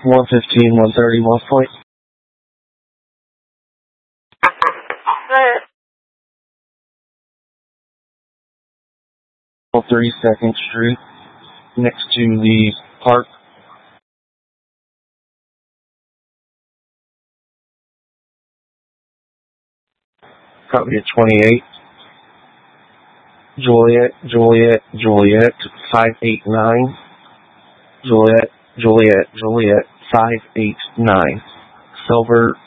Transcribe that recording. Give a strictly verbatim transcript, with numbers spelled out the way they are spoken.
one fifteen, one thirty, Moss Point. thirty-second Street, next to the park. Copy at twenty-eight. Juliet, Juliet, Juliet, five eight nine. Juliet, Juliet, Juliet, five eight nine. Silver